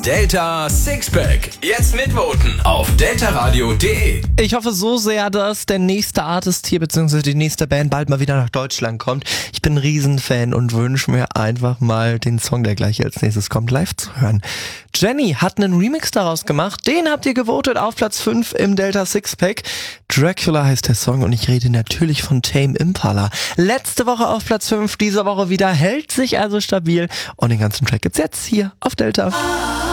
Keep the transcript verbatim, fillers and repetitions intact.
Delta Sixpack. Jetzt mitvoten auf deltaradio punkt de. Ich hoffe so sehr, dass der nächste Artist hier bzw. die nächste Band bald mal wieder nach Deutschland kommt. Ich bin ein Riesenfan und wünsche mir einfach mal den Song, der gleich als nächstes kommt, live zu hören. Jenny hat einen Remix daraus gemacht. Den habt ihr gewotet auf Platz fünf im Delta Sixpack. Dracula heißt der Song und ich rede natürlich von Tame Impala. Letzte Woche auf Platz fünf, diese Woche wieder, hält sich also stabil und den ganzen Track gibt's jetzt hier auf Delta.